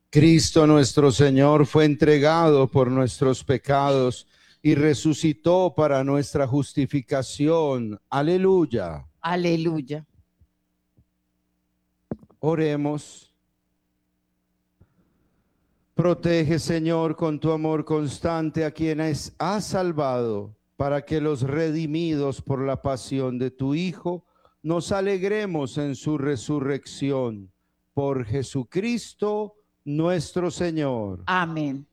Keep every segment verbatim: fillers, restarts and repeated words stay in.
Cristo nuestro Señor fue entregado por nuestros pecados y resucitó para nuestra justificación. Aleluya. Aleluya. Oremos. Protege, Señor, con tu amor constante a quienes has salvado, para que los redimidos por la pasión de tu Hijo nos alegremos en su resurrección. Por Jesucristo nuestro Señor. Amén.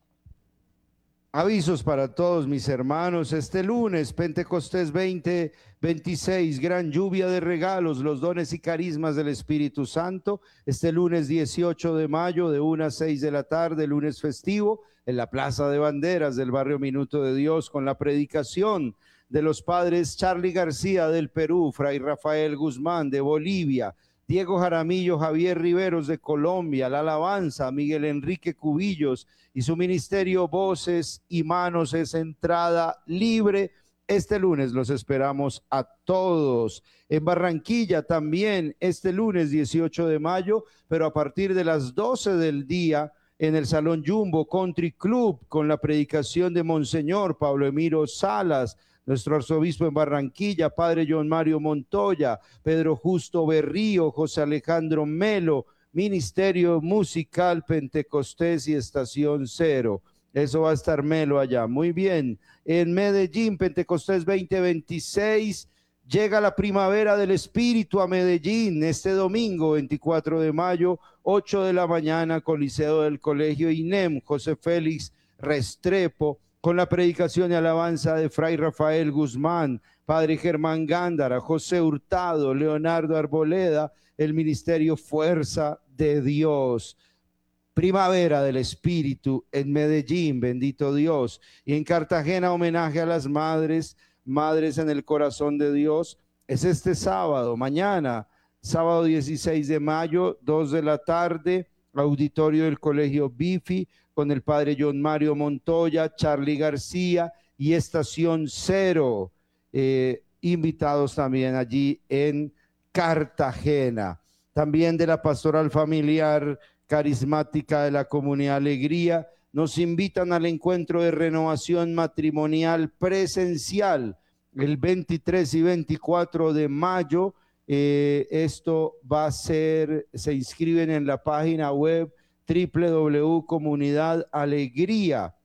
Avisos para todos mis hermanos, este lunes, Pentecostés veinte veintiséis, gran lluvia de regalos, los dones y carismas del Espíritu Santo. Este lunes dieciocho de mayo, de una a seis de la tarde, lunes festivo, en la Plaza de Banderas del barrio Minuto de Dios, con la predicación de los padres Charly García del Perú, Fray Rafael Guzmán de Bolivia, Diego Jaramillo, Javier Riveros de Colombia, la alabanza, Miguel Enrique Cubillos y su ministerio Voces y Manos es entrada libre. Este lunes los esperamos a todos. En Barranquilla también este lunes dieciocho de mayo, pero a partir de las doce del día en el Salón Jumbo Country Club con la predicación de Monseñor Pablo Emiro Salas, nuestro arzobispo en Barranquilla, padre John Mario Montoya, Pedro Justo Berrío, José Alejandro Melo, Ministerio Musical Pentecostés y Estación Cero. Eso va a estar Melo allá. Muy bien. En Medellín, Pentecostés veinte veintiséis, llega la primavera del Espíritu a Medellín este domingo veinticuatro de mayo, ocho de la mañana, Coliseo del Colegio I N E M, José Félix Restrepo, con la predicación y alabanza de Fray Rafael Guzmán, Padre Germán Gándara, José Hurtado, Leonardo Arboleda, el Ministerio Fuerza de Dios. Primavera del Espíritu en Medellín, bendito Dios. Y en Cartagena, homenaje a las madres, madres en el corazón de Dios. Es este sábado, mañana, sábado dieciséis de mayo, dos de la tarde, auditorio del Colegio Bifi, con el padre John Mario Montoya, Charly García y Estación Cero, eh, invitados también allí en Cartagena. También de la Pastoral Familiar Carismática de la Comunidad Alegría, nos invitan al encuentro de renovación matrimonial presencial el veintitrés y veinticuatro de mayo. Eh, esto va a ser, se inscriben en la página web doble u doble u doble u punto comunidad alegría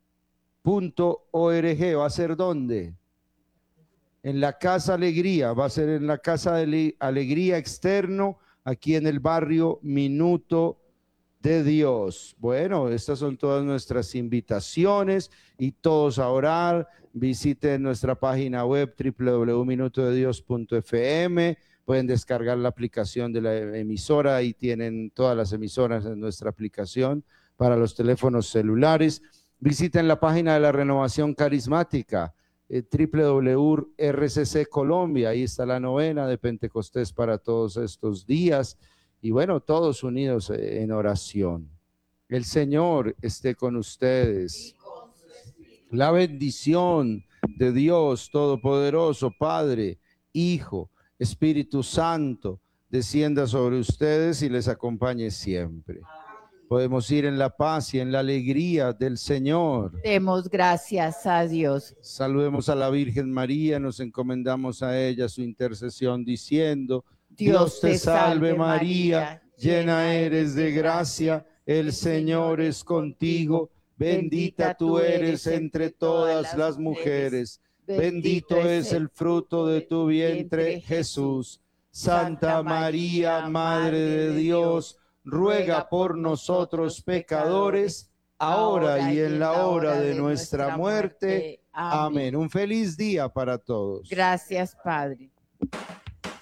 punto org. ¿Va a ser dónde? En la Casa Alegría, va a ser en la Casa de Alegría Externo, aquí en el barrio Minuto de Dios. Bueno, estas son todas nuestras invitaciones y todos a orar. Visiten nuestra página web doble u doble u doble u punto minuto de dios punto f m. Pueden descargar la aplicación de la emisora y tienen todas las emisoras en nuestra aplicación para los teléfonos celulares. Visiten la página de la Renovación Carismática, eh, doble u doble u doble u punto r c c Colombia. Ahí está la novena de Pentecostés para todos estos días. Y bueno, todos unidos en oración. El Señor esté con ustedes. La bendición de Dios Todopoderoso, Padre, Hijo, Espíritu Santo, descienda sobre ustedes y les acompañe siempre. Podemos ir en la paz y en la alegría del Señor. Demos gracias a Dios. Saludemos a la Virgen María, nos encomendamos a ella su intercesión diciendo: Dios te salve María, llena eres de gracia, el Señor es contigo, bendita tú eres entre todas las mujeres, bendito es el fruto de tu vientre, Jesús. Santa María, Madre de Dios, ruega por nosotros pecadores, ahora y en la hora de nuestra muerte. Amén. Un feliz día para todos. Gracias, Padre.